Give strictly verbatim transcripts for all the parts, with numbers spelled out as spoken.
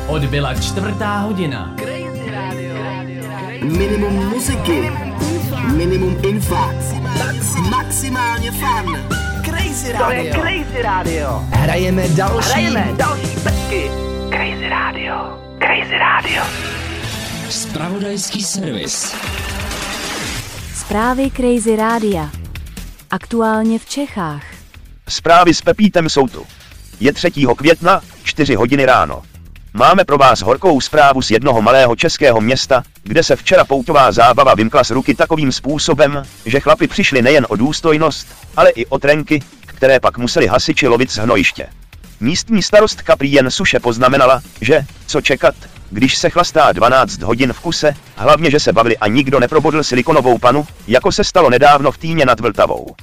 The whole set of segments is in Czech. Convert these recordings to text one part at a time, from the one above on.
Odbyla čtvrtá hodina. Minimum muziky, minimum info, maximálně fun. Crazy Radio. To je Crazy Radio. Hrajeme další. Hrajeme další pecky. Crazy Radio. Crazy Radio. Zpravodajský servis. Zprávy Crazy Rádia. Aktuálně v Čechách. Zprávy s Pepítem jsou tu. Je třetího května, čtyři hodiny ráno. Máme pro vás horkou zprávu z jednoho malého českého města, kde se včera pouťová zábava vymkla z ruky takovým způsobem, že chlapi přišli nejen o důstojnost, ale i o trenky, které pak museli hasiči lovit z hnojiště. Místní starostka prý jen suše poznamenala, že, co čekat, když se chlastá dvanáct hodin v kuse, hlavně že se bavili a nikdo neprobodl silikonovou panu, jako se stalo nedávno v Týně nad Vltavou.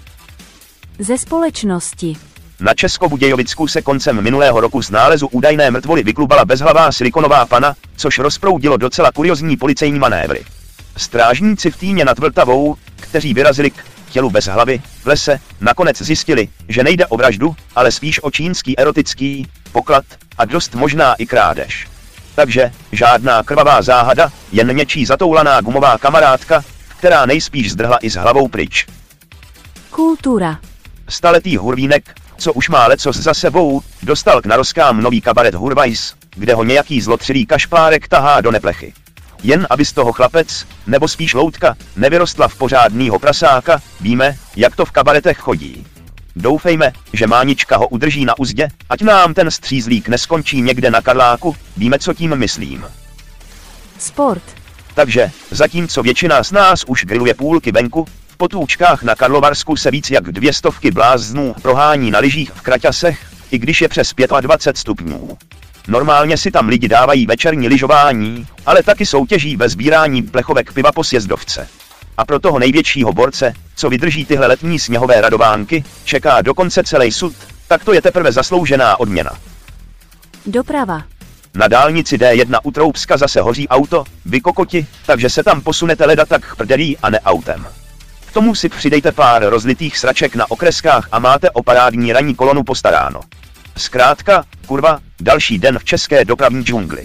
Ze společnosti. Na Českobudějovicku se koncem minulého roku z nálezu údajné mrtvoly vyklubala bezhlavá silikonová pana, což rozproudilo docela kuriozní policejní manévry. Strážníci v Týně nad Vltavou, kteří vyrazili k tělu bez hlavy v lese, nakonec zjistili, že nejde o vraždu, ale spíš o čínský erotický poklad a dost možná i krádež. Takže žádná krvavá záhada, jen něčí zatoulaná gumová kamarádka, která nejspíš zdrhla i s hlavou pryč. Kultura. Staletý hurvínek, co už má lecos za sebou, dostal k narozkám nový kabaret Hurvajs, kde ho nějaký zlotřilý kašpárek tahá do neplechy. Jen aby z toho chlapec, nebo spíš loutka, nevyrostla v pořádnýho prasáka, víme, jak to v kabaretech chodí. Doufejme, že Mánička ho udrží na uzdě, ať nám ten střízlík neskončí někde na Karláku, víme, co tím myslím. Sport. Takže, zatímco většina z nás už grilluje půlky venku, v potůčkách na Karlovarsku se víc jak dvě stovky bláznů prohání na lyžích v kraťasech, i když je přes dvacet pět stupňů. Normálně si tam lidi dávají večerní lyžování, ale taky soutěží ve sbírání plechovek piva po sjezdovce. A pro toho největšího borce, co vydrží tyhle letní sněhové radovánky, čeká dokonce celý sud, tak to je teprve zasloužená odměna. Doprava. Na dálnici D jedna u Troubska zase hoří auto, vy kokoti, takže se tam posunete leda tak prdelí a ne autem. K tomu si přidejte pár rozlitých sraček na okreskách a máte o parádní ranní kolonu postaráno. Zkrátka, kurva, další den v české dopravní džungli.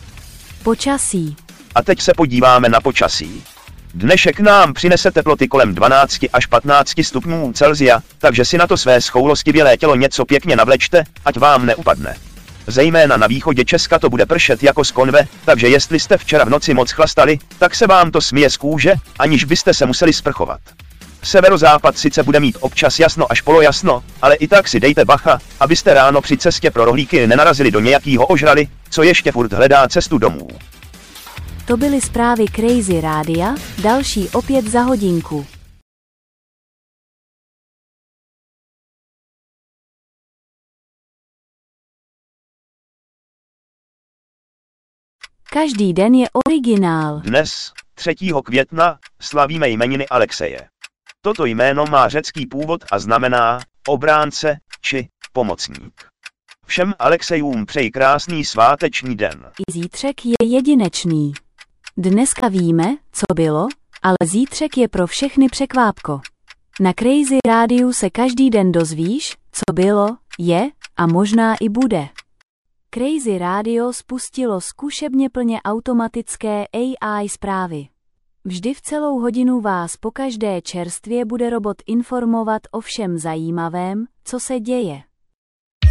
Počasí. A teď se podíváme na počasí. Dnešek nám přinese teploty kolem dvanáct až patnáct stupňů Celsia, takže si na to své schoulostivělé tělo něco pěkně navlečte, ať vám neupadne. Zejména na východě Česka to bude pršet jako z konve, takže jestli jste včera v noci moc chlastali, tak se vám to smije z kůže, aniž byste se museli sprchovat. Severozápad sice bude mít občas jasno až polojasno, ale i tak si dejte bacha, abyste ráno při cestě pro rohlíky nenarazili do nějakýho ožrali, co ještě furt hledá cestu domů. To byly zprávy Crazy Rádia, další opět za hodinku. Každý den je originál. Dnes, třetího května, slavíme jmeniny Alexeje. Toto jméno má řecký původ a znamená obránce či pomocník. Všem Alexejům přeji krásný sváteční den. I zítřek je jedinečný. Dneska víme, co bylo, ale zítřek je pro všechny překvápko. Na Crazy Rádiu se každý den dozvíš, co bylo, je a možná i bude. Crazy Radio spustilo zkušebně plně automatické A I zprávy. Vždy v celou hodinu vás pokaždé čerstvě bude robot informovat o všem zajímavém, co se děje.